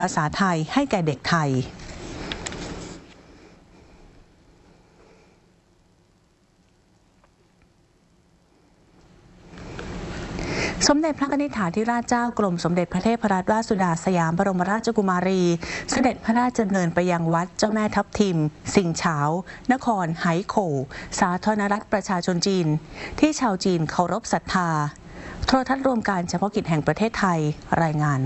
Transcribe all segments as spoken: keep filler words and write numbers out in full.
ภาษาไทยให้แก่เด็กไทยสมเด็จพระนิธิธิราชเจ้ากรมสมเด็จพระเทพรัตนราชสุดาสยามบรมราชกุมารีเสด็จพระราชดำเนินไปยังวัดเจ้าแม่ทับทิมสิงฉาวนครไหโขวสาธารณรัฐประชาชนจีนที่ชาวจีนเคารพศรัทธาโทรทัศน์รวมการเฉพาะกิจแห่งประเทศไทยรายงาน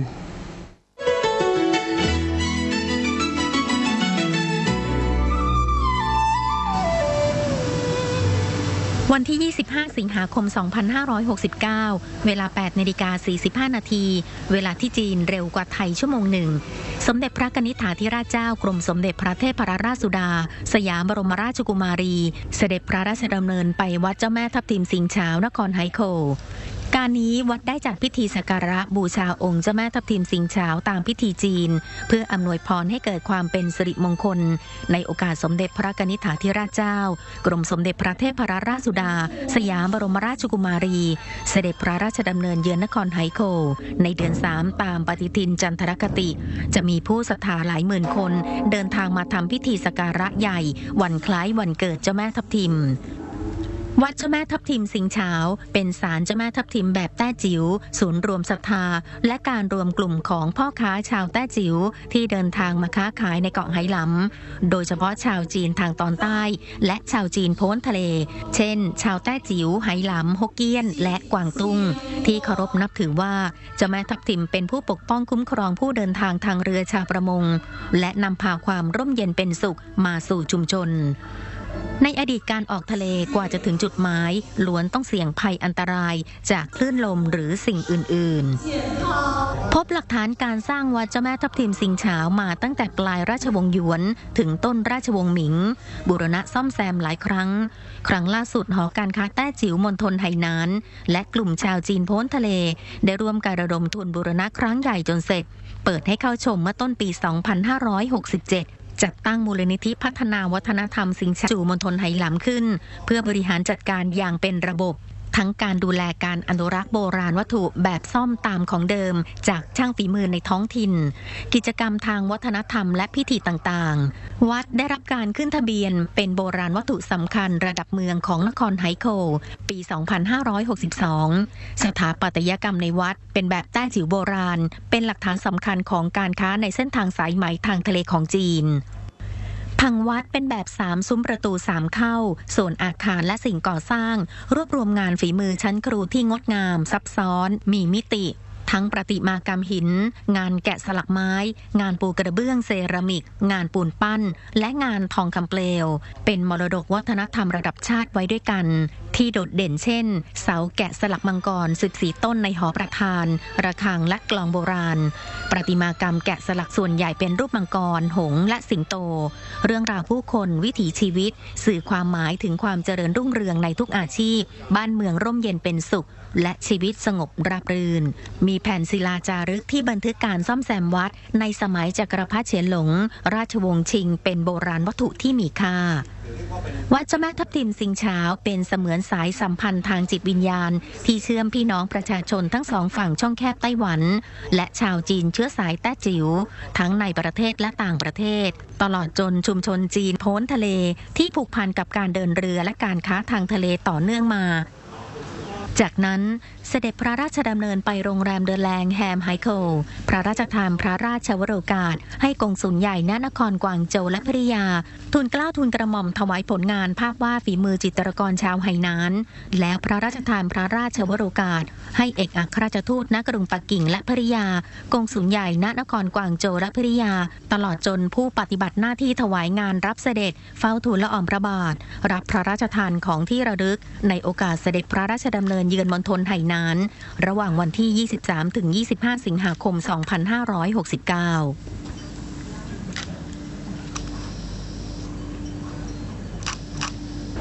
วันที่ ยี่สิบห้า สิงหาคม สองพันห้าร้อยหกสิบเก้า เวลา แปดนาฬิกาสี่สิบห้า นาที เวลาที่จีนเร็วกว่าไทยชั่วโมงหนึ่ง สมเด็จพระนิธิธิราชเจ้ากรมสมเด็จพระเทพรัตนราชสุดาสยามบรมราชกุมารีเสด็จพระราชดำเนินไปวัดเจ้าแม่ทับทิมสิงฉาวนครไหโขวการนี้วัดได้จัดพิธีสักการะบูชาองค์เจ้าแม่ทับทิมสิงฉาวตามพิธีจีนเพื่ออำนวยพรให้เกิดความเป็นสิริมงคลในโอกาสสมเด็จพระนิธิธิราชเจ้ากรมสมเด็จพระเทพรัตนราชสุดาสยามบรมราชกุมารีเสด็จพระราชดำเนินเยือนนครไหโขวในเดือนสามตามปฏิทินจันทรคติจะมีผู้ศรัทธาหลายหมื่นคนเดินทางมาทำพิธีสักการะใหญ่วันคล้ายวันเกิดเจ้าแม่ทับทิมวัดเจ้าแม่ทับทิมสิงฉาวเป็นศาลเจ้าแม่ทับทิมแบบแต้จิ๋วศูนย์รวมศรัทธาและการรวมกลุ่มของพ่อค้าชาวแต้จิ๋วที่เดินทางมาค้าขายในเกาะไหหลำโดยเฉพาะชาวจีนทางตอนใต้และชาวจีนโพ้นทะเลเช่นชาวแต้จิ๋วไหหลำฮกเกี้ยนและกวางตุ้งที่เคารพนับถือว่าเจ้าแม่ทับทิมเป็นผู้ปกป้องคุ้มครองผู้เดินทางทางเรือชาวประมงและนำพาความร่มเย็นเป็นสุขมาสู่ชุมชนในอดีตการออกทะเลกว่าจะถึงจุดหมายล้วนต้องเสี่ยงภัยอันตรายจากคลื่นลมหรือสิ่งอื่นๆพบหลักฐานการสร้างวัดเจ้าแม่ทับทิมสิงฉาวมาตั้งแต่ปลายราชวงศ์หยวนถึงต้นราชวงศ์หมิงบูรณะซ่อมแซมหลายครั้งครั้งล่าสุดหอการค้าแต้จิ๋วมณฑลไหหนานและกลุ่มชาวจีนโพ้นทะเลได้ร่วมการระดมทุนบูรณะครั้งใหญ่จนเสร็จเปิดให้เข้าชมเมื่อต้นปี สองพันห้าร้อยหกสิบเจ็ดจัดตั้งมูลนิธิพัฒนาวัฒนธรรมสิงฉาวนมณฑลไหหลำขึ้นเพื่อบริหารจัดการอย่างเป็นระบบทั้งการดูแลการอนุรักษ์โบราณวัตถุแบบซ่อมตามของเดิมจากช่างฝีมือในท้องถิ่นกิจกรรมทางวัฒนธรรมและพิธีต่างๆวัดได้รับการขึ้นทะเบียนเป็นโบราณวัตถุสำคัญระดับเมืองของนครไหโขวปี สองพันห้าร้อยหกสิบสอง สถาปัตยกรรมในวัดเป็นแบบแต้จิ๋วโบราณเป็นหลักฐานสำคัญของการค้าในเส้นทางสายไหมทางทะเลของจีนผังวัดเป็นแบบสามซุ้มประตูสามเข้าส่วนอาคารและสิ่งก่อสร้างรวบรวมงานฝีมือชั้นครูที่งดงามซับซ้อนมีมิติทั้งประติมากรรมหินงานแกะสลักไม้งานปูกระเบื้องเซรามิกงานปูนปั้นและงานทองคำเปลวเป็นมรดกวัฒนธรรมระดับชาติไว้ด้วยกันที่โดดเด่นเช่นเสาแกะสลักมังกรสิบสี่ต้นในหอประธานระฆังและกลองโบราณประติมากรรมแกะสลักส่วนใหญ่เป็นรูปมังกรหงส์และสิงโตเรื่องราวผู้คนวิถีชีวิตสื่อความหมายถึงความเจริญรุ่งเรืองในทุกอาชีพบ้านเมืองร่มเย็นเป็นสุขและชีวิตสงบราบรื่นมีแผ่นศิลาจารึกที่บันทึกการซ่อมแซมวัดในสมัยจักรพรรดิเฉียนหลงราชวงศ์ชิงเป็นโบราณวัตถุที่มีค่าวัดเจ้าแม่ทับทิมสิงฉาวเป็นเสมือนสายสัมพันธ์ทางจิตวิญญาณที่เชื่อมพี่น้องประชาชนทั้งสองฝั่งช่องแคบไต้หวันและชาวจีนเชื้อสายแต้จิ๋วทั้งในประเทศและต่างประเทศตลอดจนชุมชนจีนโพ้นทะเลที่ผูกพันกับการเดินเรือและการค้าทางทะเลต่อเนื่องมาจากนั้นเสด็จพระราชดำเนินไปโรงแรมเดอแลงแฮมไฮโคลพระราชทานพระราชวโรกาสให้กงสุลใหญ่ณนครกวางโจวและภริยาทูลเกล้าทูลกระหม่อมถวายผลงานภาพวาดฝีมือจิตรกรชาวไหหนานแล้วพระราชทานพระราชวโรกาสให้เอกอัครราชทูตณกรุงปักกิ่งและภริยากงสุลใหญ่ณนครกวางโจวและภริยาตลอดจนผู้ปฏิบัติหน้าที่ถวายงานรับเสด็จเฝ้าทูลละอองพระบาทรับพระราชทานของที่ระลึกในโอกาสเสด็จพระราชดำเนินเยือนมณฑลไหหนานระหว่างวันที่ ยี่สิบสาม ถึง ยี่สิบห้า สิงหาคม สองพันห้าร้อยหกสิบเก้า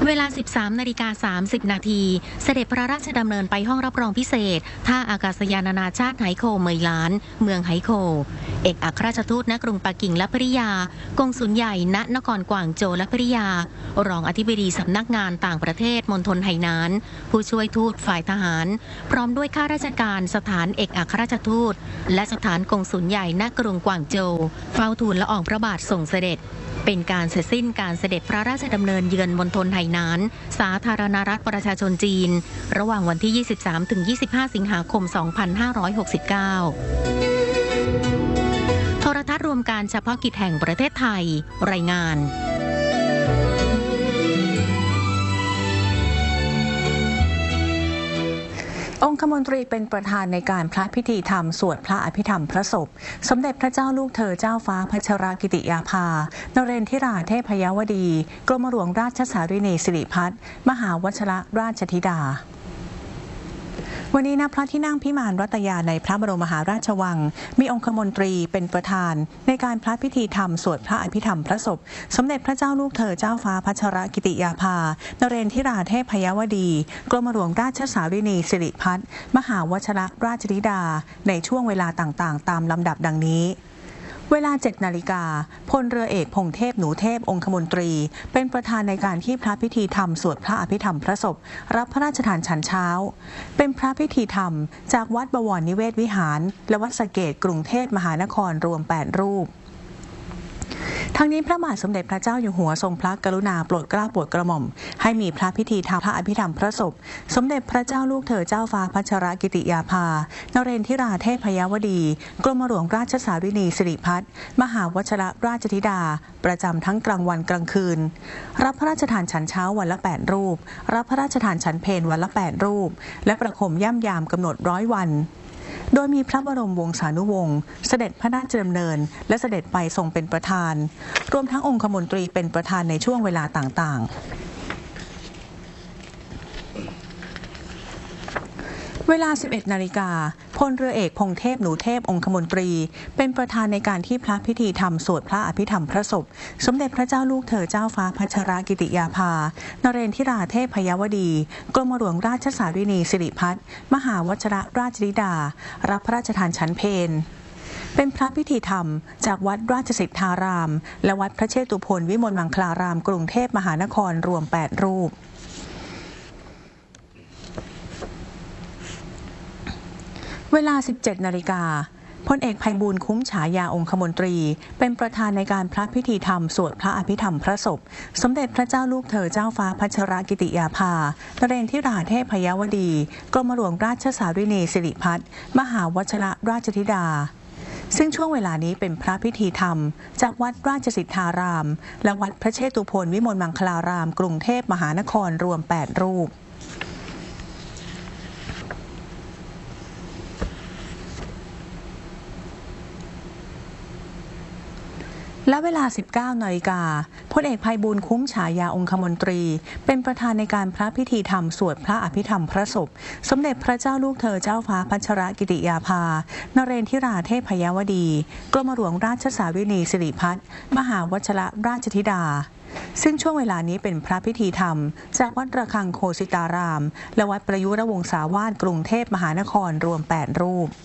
เวลา สิบสามนาฬิกาสามสิบนาทีเสด็จพระราชดำเนินไปห้องรับรองพิเศษท่าอากาศยานนานาชาติไหโคเหมยหลานเมืองไหโคเอกอัครราชทูตณกรุงปักกิ่งและภริยากงสุลใหญ่ณนครกวางโจวและภริยารองอธิบดีสำนักงานต่างประเทศมณฑลไหหนานผู้ช่วยทูตฝ่ายทหารพร้อมด้วยข้าราชการสถานเอกอัครราชทูตและสถานกงสุลใหญ่ณกรุงกวางโจวเฝ้าทูลละอองพระบาทส่งเสด็จเป็นการเสร็จสิ้นการเสด็จพระราชดำเนินเยือนมณฑลไหหนานสาธารณรัฐประชาชนจีนระหว่างวันที่ ยี่สิบสามถึงยี่สิบห้า สิงหาคม สองพันห้าร้อยหกสิบเก้า โทรทัศน์รวมการเฉพาะกิจแห่งประเทศไทยรายงานองคมนตรีเป็นประธานในการพระพิธีธรรมสวดพระอภิธรรมพระศพสมเด็จพระเจ้าลูกเธอเจ้าฟ้าพัชรกิติยาภานเรนทิราเทพยวดีกรมหลวงราชสารินีสิริพัฒน์มหาวชิรราชธิดาวันนี้ณพระที่นั่งพิมานรัตยาในพระบรมมหาราชวังมีองคมนตรีเป็นประธานในการพระพิธีธรรมสวดพระอภิธรรมพระศพสมเด็จพระเจ้าลูกเธอเจ้าฟ้าพัชรกิติยาภานเรนทิราเทพยวดีกรมหลวงราชสารินีสิริพัฒน์มหาวชิรราชธิดาในช่วงเวลาต่างๆตามลำดับดังนี้เวลา เจ็ดนาฬิกาพลเรือเอกพงเทพหนูเทพองคมนตรีเป็นประธานในการที่พระพิธีธรรมสวดพระอภิธรรมพระศพรับพระราชทานฉันเช้าเป็นพระพิธีธรรมจากวัดบวรนิเวศวิหารและวัดสะเกษกรุงเทพมหานครรวมแปดรูปทั้งนี้พระบาทสมเด็จพระเจ้าอยู่หัวทรงพระกรุณาโปรดเกล้าโปรดกระหม่อมให้มีพระพิธีธรรมพระอภิธรรมพระศพสมเด็จพระเจ้าลูกเธอเจ้าฟ้าพัชรกิติยาภานเรนทิราเทพยวดีกรมหลวงราชสารินีสิริพัฒน์มหาวชิรราชธิดาประจำทั้งกลางวันกลางคืนรับพระราชทานฉันเช้าวันละแปดรูปรับพระราชทานฉันเพลวันละแปดรูปและประคมย่ำยามกำหนดร้อยวันโดยมีพระบรมวงศานุวงศ์เสด็จพระราชดำเนินและเสด็จไปทรงเป็นประธานรวมทั้งองคมนตรีเป็นประธานในช่วงเวลาต่างๆเวลา สิบเอ็ดนาฬิกาพลเรือเอกพงเทพหนูเทพองคมนตรีเป็นประธานในการที่พระพิธีธรรมสวดพระอภิธรรมพระศพสมเด็จพระเจ้าลูกเธอเจ้าฟ้าพัชรกิติยาภานเรนทิราเทพยวดีกรมหลวงราชสารินีสิริพัฒน์มหาวชิรราชธิดารับพระราชทานฉันเพลเป็นพระพิธีธรรมจากวัดราชสิทธารามและวัดพระเชตุพนวิมลมังคลารามกรุงเทพมหานครรวมแปดรูปเวลา สิบเจ็ดนาฬิกาพลเอกไพบูลย์คุ้มฉายาองคมนตรีเป็นประธานในการพระพิธีธรรมสวดพระอภิธรรมพระศพสมเด็จพระเจ้าลูกเธอเจ้าฟ้าพัชรกิติยาภานเรนทิราเทพยวดีกรมหลวงราชสารินีสิริพัฒน์มหาวชิรราชธิดาซึ่งช่วงเวลานี้เป็นพระพิธีธรรมจากวัดราชสิทธารามและวัดพระเชตุพนวิมลมังคลารามกรุงเทพมหานครรวมแปดรูปและเวลา สิบเก้านาฬิกาพลเอกไพบูลย์คุ้มฉายาองคมนตรีเป็นประธานในการพระพิธีธรรมสวดพระอภิธรรมพระศพสมเด็จพระเจ้าลูกเธอเจ้าฟ้าพัชรกิติยาภานเรนทิราเทพยวดีกรมหลวงราชสารินีสิริพัฒน์มหาวชิรราชธิดาซึ่งช่วงเวลานี้เป็นพระพิธีธรรมจากวัดระฆังโคสิตารามและวัดประยุรวงศาวาสกรุงเทพมหานครรวมแปดรูป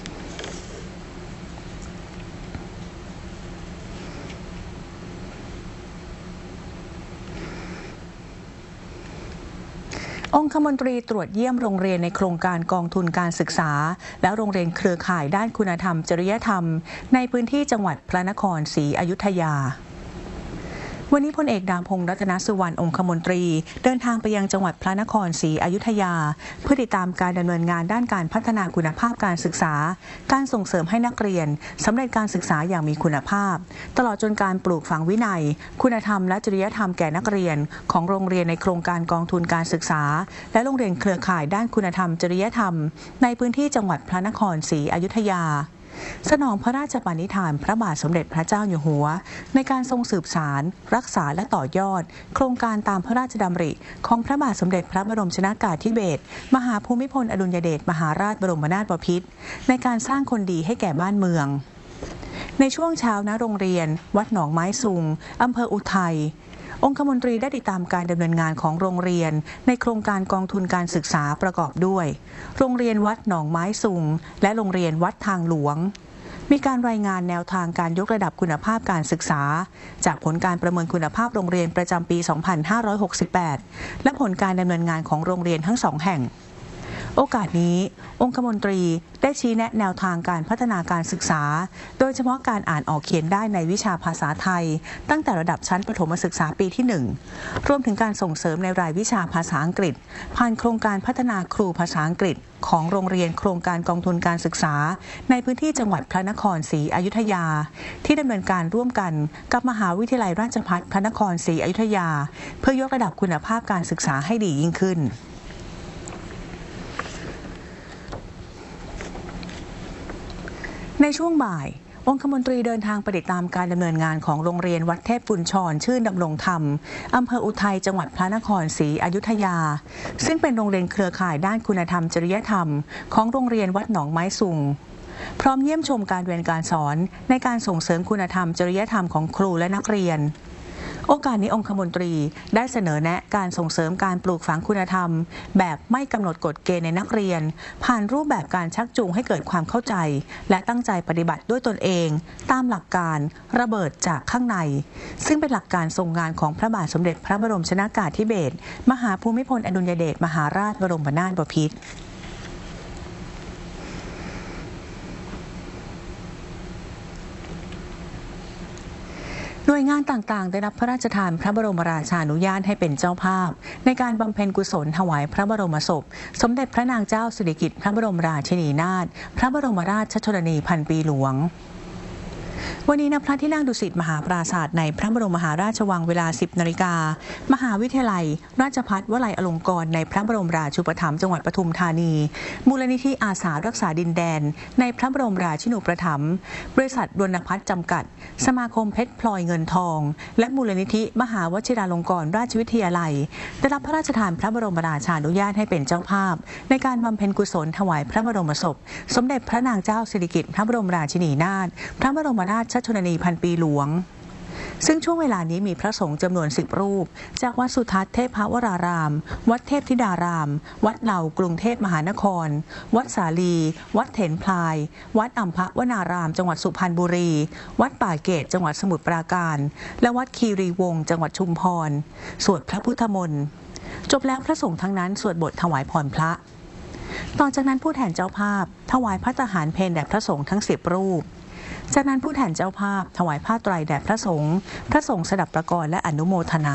องคมนตรีตรวจเยี่ยมโรงเรียนในโครงการกองทุนการศึกษาและโรงเรียนเครือข่ายด้านคุณธรรมจริยธรรมในพื้นที่จังหวัดพระนครศรีอยุธยาวันนี้พลเอกดาพงษ์รัตนสุวรรณองคมนตรีเดินทางไปยังจังหวัดพระนครศรีอยุธยาเพื่อติดตามการดำเนินงานด้านการพัฒนาคุณภาพการศึกษาการส่งเสริมให้นักเรียนสำเร็จการศึกษาอย่างมีคุณภาพตลอดจนการปลูกฝังวินัยคุณธรรมและจริยธรรมแก่นักเรียนของโรงเรียนในโครงการกองทุนการศึกษาและโรงเรียนเครือข่ายด้านคุณธรรมจริยธรรมในพื้นที่จังหวัดพระนครศรีอยุธยาสนองพระราชปณิธานพระบาทสมเด็จพระเจ้าอยู่หัวในการทรงสืบสานรักษาและต่อยอดโครงการตามพระราชดำริของพระบาทสมเด็จพระบรมชนกาธิเบศรมหาภูมิพลอดุลยเดชมหาราชบรมนาถบพิตรในการสร้างคนดีให้แก่บ้านเมืองในช่วงเช้าณโรงเรียนวัดหนองไม้ซุงอำเภออุทัยองคมนตรีได้ติดตามการดำเนินงานของโรงเรียนในโครงการกองทุนการศึกษาประกอบด้วยโรงเรียนวัดหนองไม้สุงและโรงเรียนวัดทางหลวงมีการรายงานแนวทางการยกระดับคุณภาพการศึกษาจากผลการประเมินคุณภาพโรงเรียนประจำปี สองพันห้าร้อยหกสิบแปด และผลการดำเนินงานของโรงเรียนทั้งสองแห่งโอกาสนี้องคมนตรีได้ชี้แนะแนวทางการพัฒนาการศึกษาโดยเฉพาะการอ่านออกเขียนได้ในวิชาภาษาไทยตั้งแต่ระดับชั้นประถมศึกษาปีที่หนึ่งรวมถึงการส่งเสริมในรายวิชาภาษาอังกฤษผ่านโครงการพัฒนาครูภาษาอังกฤษของโรงเรียนโครงการกองทุนการศึกษาในพื้นที่จังหวัดพระนครศรีอยุธยาที่ดำเนินการร่วมกันกับมหาวิทยาลัยราชภัฏพระนครศรีอยุธยาเพื่อยกระดับคุณภาพการศึกษาให้ดียิ่งขึ้นในช่วงบ่ายองคมนตรีเดินทางไปติดตามการดำเนินงานของโรงเรียนวัดเทพกุญชรชื่นดำรงธรรมอำเภออุทัยจังหวัดพระนครศรีอยุธยาซึ่งเป็นโรงเรียนเครือข่ายด้านคุณธรรมจริยธรรมของโรงเรียนวัดหนองไม้สุงพร้อมเยี่ยมชมการเรียนการสอนในการส่งเสริมคุณธรรมจริยธรรมของครูและนักเรียนโอกาสนี้องคมนตรีได้เสนอแนะการส่งเสริมการปลูกฝังคุณธรรมแบบไม่กำหนดกฎเกณฑ์ในนักเรียนผ่านรูปแบบการชักจูงให้เกิดความเข้าใจและตั้งใจปฏิบัติด้วยตนเองตามหลักการระเบิดจากข้างในซึ่งเป็นหลักการทรงงานของพระบาทสมเด็จพระบรมชนกาธิเบศรมหาภูมิพลอดุลยเดชมหาราชบรมนาถบพิตรหน่วยงานต่างๆได้รับพระราชทานพระบรมราชานุญาตให้เป็นเจ้าภาพในการบำเพ็ญกุศลถวายพระบรมศพสมเด็จพระนางเจ้าสิริกิติ์พระบรมราชินีนาถพระบรมราชชนนีพันปีหลวงวันนี้ณพระที่นั่งดุสิตมหาปราสาทในพระบรมมหาราชวังเวลา สิบนาฬิกามหาวิทยาลัยราชภัฏวลัยอลงกรณ์ในพระบรมราชูปถัมภ์จังหวัดปทุมธานีมูลนิธิอาสารักษาดินแดนในพระบรมราชินูปถัมภ์บริษัทรณพัฒน์จำกัดสมาคมเพชรพลอยเงินทองและมูลนิธิมหาวชิราลงกรณราชวิทยาลัยได้รับพระราชทานพระบรมราชานุญาตให้เป็นเจ้าภาพในการบำเพ็ญกุศลถวายพระบรมศพสมเด็จพระนางเจ้าสิริกิติ์พระบรมราชินีนาถพระบรมราชชนนีพันปีหลวงซึ่งช่วงเวลานี้มีพระสงฆ์จำนวนสิบรูปจากวัดสุทัศน์เทพวรารามวัดเทพธิดารามวัดเหล่ากรุงเทพมหานครวัดสาลีวัดเถนพลายวัดอัมพวนารามจังหวัดสุพรรณบุรีวัดป่าเกตจังหวัดสมุทรปราการและวัดคีรีวงศ์จังหวัดชุมพรสวดพระพุทธมนต์จบแล้วพระสงฆ์ทั้งนั้นสวดบทถวายพรพระต่อจากนั้นผู้แทนเจ้าภาพถวายพระทหารเพลแด่พระสงฆ์ทั้งสิบรูปจากนั้นผู้แทนเจ้าภาพถวายผ้าไตรแด่พระสงฆ์พระสงฆ์สดับประกรณ์และอนุโมทนา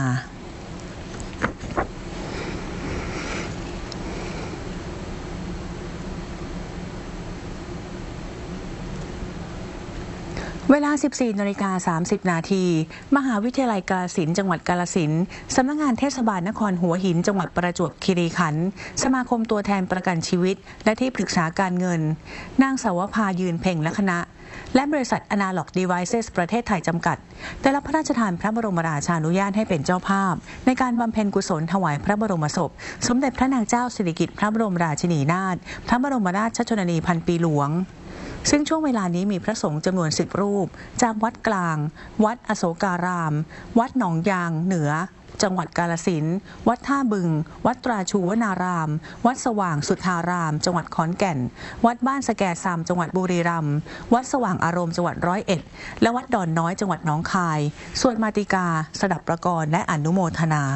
เวลา สิบสี่นาฬิกาสามสิบนาทีมหาวิทยาลัยกาฬสินธุ์จังหวัดกาฬสินธุ์สำนักงานเทศบาลนครหัวหินจังหวัดประจวบคีรีขันธ์สมาคมตัวแทนประกันชีวิตและที่ปรึกษาการเงินนางสาวภายืนเพ่งและคณะและบริษัท Analog Devices ประเทศไทยจำกัดได้รับพระราชทานพระบรมราชานุญาตให้เป็นเจ้าภาพในการบำเพ็ญกุศลถวายพระบรมศพสมเด็จพระนางเจ้าสิริกิติ์พระบรมราชินีนาถพระบรมราชชนนีพันปีหลวงซึ่งช่วงเวลานี้มีพระสงฆ์จำนวนสิบรูปจากวัดกลางวัดอโศการามวัดหนองยางเหนือจังหวัดกาฬสินธุ์วัดท่าบึงวัดตราชูวนารามวัดสว่างสุทธารามจังหวัดขอนแก่นวัดบ้านสะแกซามจังหวัดบุรีรัมย์วัดสว่างอารมณ์จังหวัดร้อยเอ็ดและวัดดอนน้อยจังหวัดหนองคายสวดมาติกาสดับประกรณ์และอนุโมทนา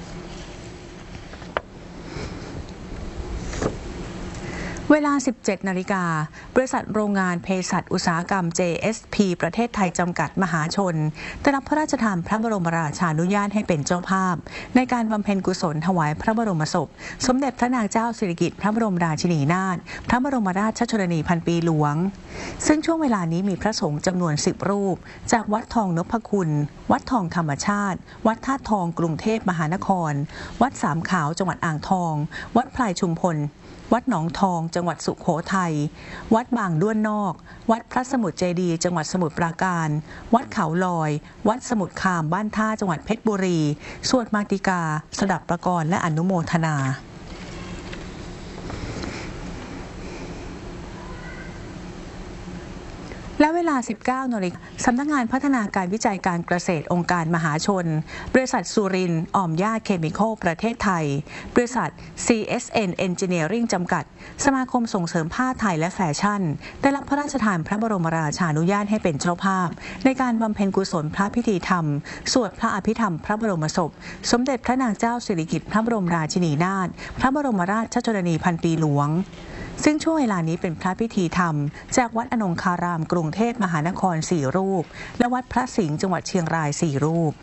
เวลา สิบเจ็ดนาฬิกาบริษัทโรงงานเภสัชอุตสาหกรรม เจ เอส พี ประเทศไทยจำกัดมหาชนได้รับพระราชทานพระบรมราชานุญาตให้เป็นเจ้าภาพในการบำเพ็ญกุศลถวายพระบรมศพสมเด็จพระนางเจ้าสิริกิติ์พระบรมราชินีนาถพระบรมราชชนนีพันปีหลวงซึ่งช่วงเวลานี้มีพระสงฆ์จำนวนสิบรูปจากวัดทองนพคุณวัดทองธรรมชาติวัดธาตุทองกรุงเทพมหานครวัดสามขาวจังหวัดอ่างทองวัดพลายชุมพลวัดหนองทองจังหวัดสุโขทัยวัดบางด้วนนอกวัดพระสมุทรเจดีย์จังหวัดสมุทรปราการวัดเขาลอยวัดสมุทรคามบ้านท่าจังหวัดเพชรบุรีสวดมาติกาสดับประกรณ์และอนุโมทนาและเวลา สิบเก้านาฬิกา สำนักงานพัฒนาการวิจัยการเกษตรองค์การมหาชนบริษัทสุรินทร์อ่อมย่าเคมีคอลประเทศไทยบริษัท ซี เอส เอ็น Engineering จำกัดสมาคมส่งเสริมผ้าไทยและแฟชั่นได้รับพระราชทานพระบรมราชานุญาตให้เป็นเจ้าภาพในการบำเพ็ญกุศลพระพิธีธรรมสวดพระอภิธรรมพระบรมศพสมเด็จพระนางเจ้าสิริกิติ์พระบรมราชินีนาถพระบรมราชชนนีพันปีหลวงซึ่งช่วงเวลานี้เป็นพระพิธีธรรมจากวัดอนงคารามกรุงเทพมหานครสี่รูปและวัดพระสิงห์จังหวัดเชียงรายสี่รูป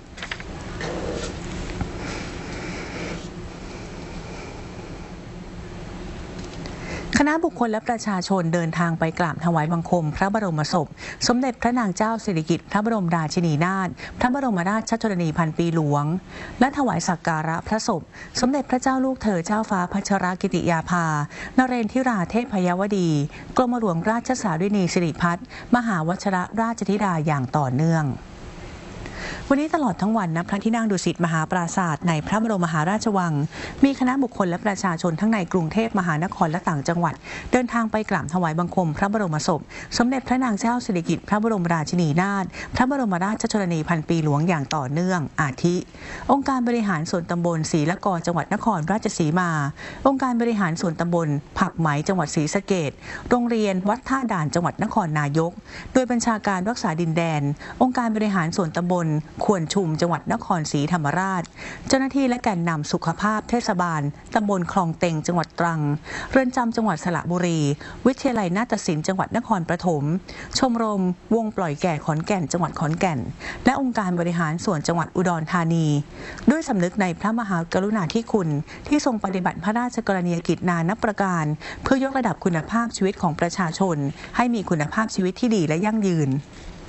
คณะบุคคลและประชาชนเดินทางไปกราบถวายบังคมพระบรมศพสมเด็จพระนางเจ้าสิริกิติ์พระบรมราชินีนาถพระบรมราชชนนีพันปีหลวงและถวายสักการะพระศพสมเด็จพระเจ้าลูกเธอเจ้าฟ้าพัชรกิติยาภานเรนทิราเทพยวดีกรมหลวงราชสารินีสิริพัฒน์มหาวชิรราชธิดาอย่างต่อเนื่องวันนี้ตลอดทั้งวันณพระที่นั่งดุสิตมหาปราสาทในพระบรมมหาราชวังมีคณะบุคคลและประชาชนทั้งในกรุงเทพมหานครและต่างจังหวัดเดินทางไปกราบถวายบังคมพระบรมศพสมเด็จพระนางเจ้าสิริกิติ์พระบรมราชินีนาถพระบรมราชชนนีพันปีหลวงอย่างต่อเนื่องอาทิองค์การบริหารส่วนตำบลศรีละกอจังหวัดนครราชสีมาองค์การบริหารส่วนตำบลผักไหมจังหวัดศรีสะเกษโรงเรียนวัดท่าด่านจังหวัดนครนายกโดยบัญชาการรักษาดินแดนองค์การบริหารส่วนตำบลขวนชุมจังหวัดนครศรีธรรมราชเจ้าหน้าที่และแกนนำสุขภาพเทศบาลตำบลคลองเต็งจังหวัดตรังเรือนจำจังหวัดสระบุรีวิทยาลัยนาฏศิลป์จังหวัดนครปฐมชมรมวงปล่อยแก่ขอนแก่นจังหวัดขอนแก่นและองค์การบริหารส่วนจังหวัดอุดรธานีด้วยสำนึกในพระมหากรุณาธิคุณที่ทรงปฏิบัติพระราชกรณียกิจนานับประการเพื่อยกระดับคุณภาพชีวิตของประชาชนให้มีคุณภาพชีวิตที่ดีและยั่งยืน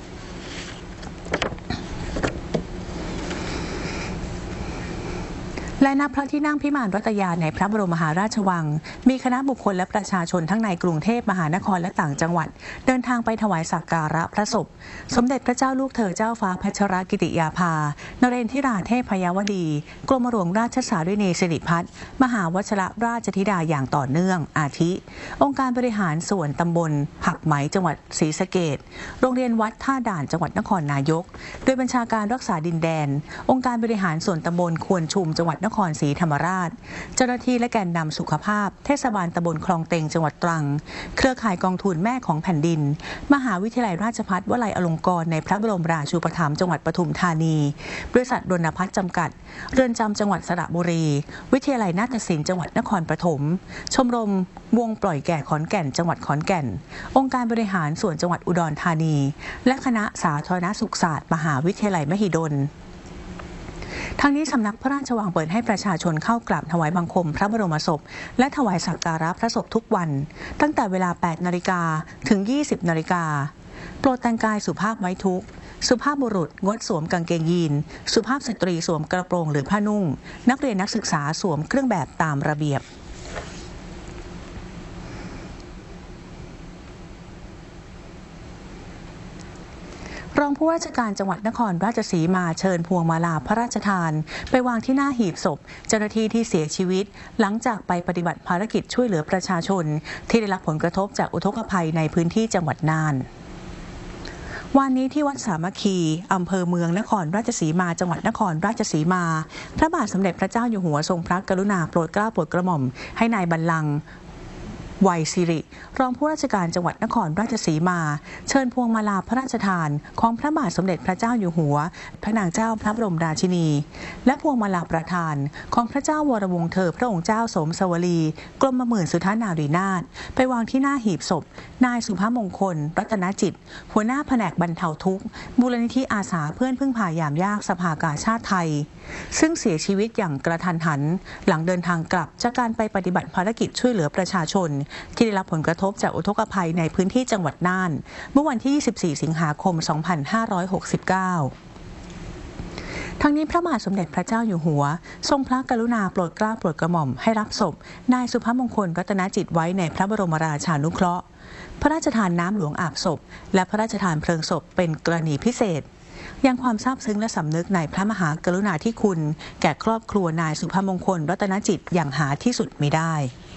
และณพระที่นั่งพิมานรัตยาในพระบรมมหาราชวังมีคณะบุคคลและประชาชนทั้งในกรุงเทพมหานครและต่างจังหวัดเดินทางไปถวายสักการะพระศพสมเด็จพระเจ้าลูกเธอเจ้าฟ้าพัชรกิติยาภานเรนทิราเทพยวดีกรมหลวงราชสารินีสิริพัฒน์มหาวชิรราชธิดาอย่างต่อเนื่องอาทิองค์การบริหารส่วนตำบลผักไหมจังหวัดศรีสะเกษโรงเรียนวัดท่าด่านจังหวัดนครนายกโดยบัญชาการรักษาดินแดนองค์การบริหารส่วนตำบลควนชุมจังหวัดนครศรีธรรมราชเจ้าหน้าที่และแกนนำสุขภาพเทศบาลตำบลคลองเต็งจังหวัดตรังเครือข่ายกองทุนแม่ของแผ่นดินมหาวิทยาลัยราชภัฏวลัยอลงกรณ์ในพระบรมราชูปถัมภ์จังหวัดปทุมธานีบริษัทรณพัฒน์จำกัดเรือนจำจังหวัดสระบุรีวิทยาลัยนาฏศิลป์จังหวัดนครปฐมชมรมวงปล่อยแก่ขอนแก่นจังหวัดขอนแก่นองค์การบริหารส่วนจังหวัดอุดรธานีและคณะสาธารณสุขศาสตร์มหาวิทยาลัยมหิดลทางนี้สำนักพระราชวังเปิดให้ประชาชนเข้ากราบถวายบังคมพระบรมศพและถวายสักการะพระศพทุกวันตั้งแต่เวลา แปดนาฬิกา ถึง ยี่สิบนาฬิกาโปรดแต่งกายสุภาพไว้ทุกข์สุภาพบุรุษงดสวมกางเกงยีนสุภาพสตรีสวมกระโปรงหรือผ้านุ่งนักเรียนนักศึกษาสวมเครื่องแบบตามระเบียบรองผู้ว่าราชการจังหวัดนครราชสีมาเชิญพวงมาลาพระราชทานไปวางที่หน้าหีบศพเจ้าหน้าที่ที่เสียชีวิตหลังจากไปปฏิบัติภารกิจช่วยเหลือประชาชนที่ได้รับผลกระทบจากอุทกภัยในพื้นที่จังหวัดน่านวันนี้ที่วัดสามัคคีอำเภอเมืองนครราชสีมาจังหวัดนครราชสีมาพระบาทสมเด็จพระเจ้าอยู่หัวทรงพระกรุณาโปรดเกล้าโปรดกระหม่อมให้นายบัลลังก์วัยสิริรองผู้ราชการจังหวัดนครราชสีมาเชิญพวงมาลาพระราชทานของพระบาทสมเด็จพระเจ้าอยู่หัวพระนางเจ้าพระบรมราชินีและพวงมาลาประทานของพระเจ้าวรวงศ์เธอพระองค์เจ้าสมสวลีกรมหมื่นสุทานารีนาถไปวางที่หน้าหีบศพนายสุภมงคลรัตนจิตหัวหน้าแผนกบรรเทาทุกข์มูลนิธิอาสาเพื่อนพึ่งพายามยากสภากาชาติไทยซึ่งเสียชีวิตอย่างกระทันหันหลังเดินทางกลับจากการไปปฏิบัติภารกิจช่วยเหลือประชาชนที่ได้รับผลกระทบจากอุทกภัยในพื้นที่จังหวัดน่านเมื่อวันที่ ยี่สิบสี่ สิงหาคม สองพันห้าร้อยหกสิบเก้า ทั้งนี้พระบาทสมเด็จพระเจ้าอยู่หัวทรงพระกรุณาโปรดเกล้าโปรดกระหม่อมให้รับศพนายสุภมงคลรัตนจิตไว้ในพระบรมราชานุเคราะห์พระราชทานน้ำหลวงอาบศพและพระราชทานเพลิงศพเป็นกรณีพิเศษยังความซาบซึ้งและสำนึกในพระมหากรุณาธิคุณแก่ครอบครัวนายสุภมงคลรัตนจิตอย่างหาที่สุดมิได้